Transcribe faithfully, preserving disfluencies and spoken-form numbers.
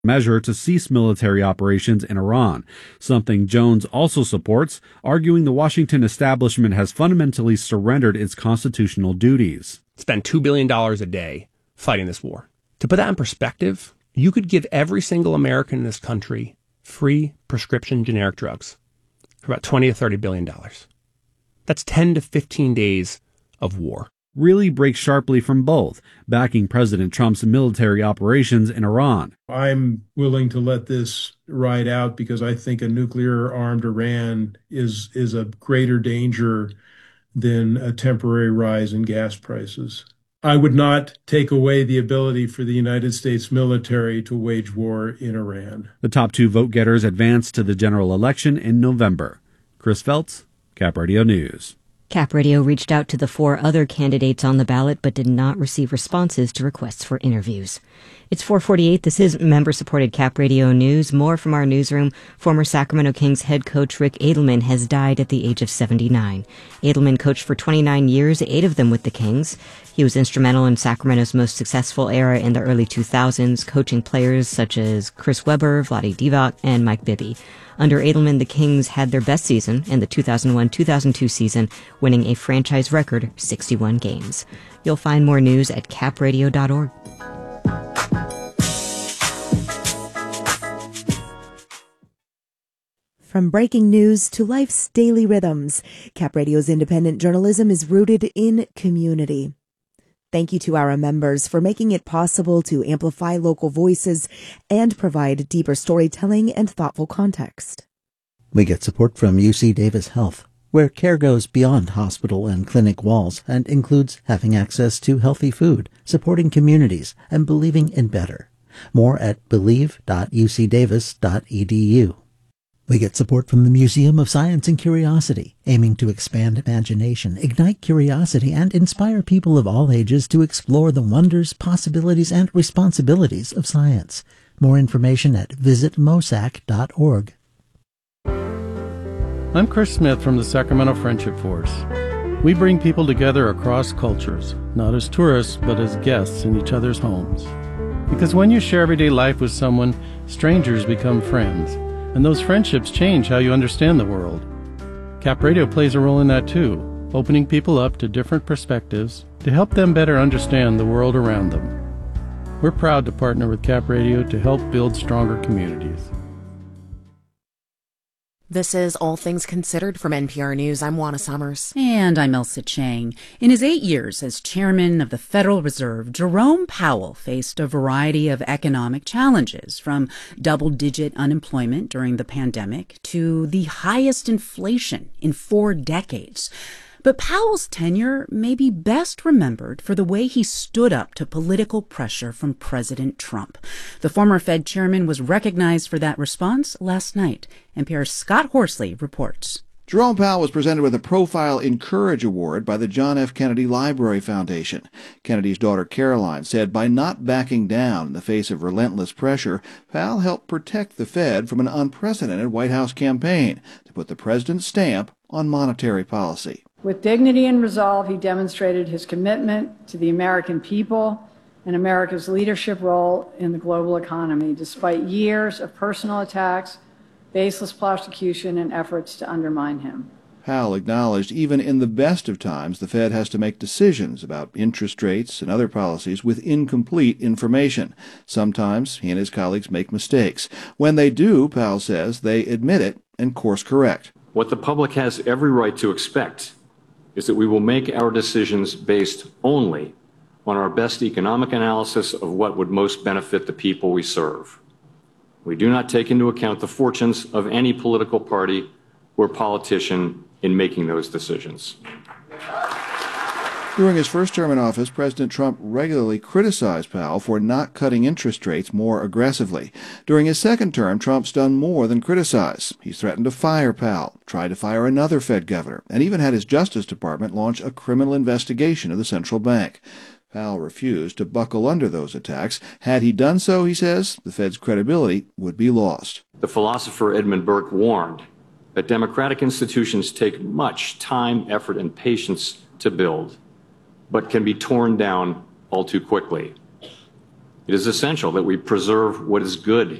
measure to cease military operations in Iran, something Jones also supports, arguing the Washington establishment has fundamentally surrendered its constitutional duties. Spend two billion dollars a day fighting this war. To put that in perspective, you could give every single American in this country free prescription generic drugs for about twenty to thirty billion dollars. That's ten to fifteen days of war. Really breaks sharply from both, backing President Trump's military operations in Iran. I'm willing to let this ride out because I think a nuclear-armed Iran is is a greater danger than a temporary rise in gas prices. I would not take away the ability for the United States military to wage war in Iran. The top two vote-getters advance to the general election in November. Chris Feltz, Cap Radio News. Cap Radio reached out to the four other candidates on the ballot but did not receive responses to requests for interviews. It's four forty-eight. This is member-supported Cap Radio News. More from our newsroom. Former Sacramento Kings head coach Rick Adelman has died at the age of seventy-nine. Adelman coached for twenty-nine years, eight of them with the Kings. He was instrumental in Sacramento's most successful era in the early two thousands, coaching players such as Chris Webber, Vlade Divac, and Mike Bibby. Under Adelman, the Kings had their best season in the two thousand one two thousand two season, winning a franchise record sixty-one games. You'll find more news at cap radio dot org. From breaking news to life's daily rhythms, Cap Radio's independent journalism is rooted in community. Thank you to our members for making it possible to amplify local voices and provide deeper storytelling and thoughtful context. We get support from U C Davis Health, where care goes beyond hospital and clinic walls and includes having access to healthy food, supporting communities, and believing in better. More at believe dot u c davis dot e d u. We get support from the Museum of Science and Curiosity, aiming to expand imagination, ignite curiosity, and inspire people of all ages to explore the wonders, possibilities, and responsibilities of science. More information at visit mosac dot org. I'm Chris Smith from the Sacramento Friendship Force. We bring people together across cultures, not as tourists, but as guests in each other's homes. Because when you share everyday life with someone, strangers become friends. And those friendships change how you understand the world. Cap Radio plays a role in that too, opening people up to different perspectives to help them better understand the world around them. We're proud to partner with Cap Radio to help build stronger communities. This is All Things Considered from N P R News. I'm Juana Summers. And I'm Elsa Chang. In his eight years as chairman of the Federal Reserve, Jerome Powell faced a variety of economic challenges, from double-digit unemployment during the pandemic to the highest inflation in four decades. But Powell's tenure may be best remembered for the way he stood up to political pressure from President Trump. The former Fed chairman was recognized for that response last night. N P R's Scott Horsley reports. Jerome Powell was presented with a Profile in Courage Award by the John F. Kennedy Library Foundation. Kennedy's daughter Caroline said by not backing down in the face of relentless pressure, Powell helped protect the Fed from an unprecedented White House campaign to put the president's stamp on monetary policy. With dignity and resolve, he demonstrated his commitment to the American people and America's leadership role in the global economy, despite years of personal attacks, baseless prosecution, and efforts to undermine him. Powell acknowledged even in the best of times, the Fed has to make decisions about interest rates and other policies with incomplete information. Sometimes he and his colleagues make mistakes. When they do, Powell says, they admit it and course correct. What the public has every right to expect is that we will make our decisions based only on our best economic analysis of what would most benefit the people we serve. We do not take into account the fortunes of any political party or politician in making those decisions. During his first term in office, President Trump regularly criticized Powell for not cutting interest rates more aggressively. During his second term, Trump's done more than criticize. He's threatened to fire Powell, tried to fire another Fed governor, and even had his Justice Department launch a criminal investigation of the central bank. Powell refused to buckle under those attacks. Had he done so, he says, the Fed's credibility would be lost. The philosopher Edmund Burke warned that democratic institutions take much time, effort, and patience to build, but can be torn down all too quickly. It is essential that we preserve what is good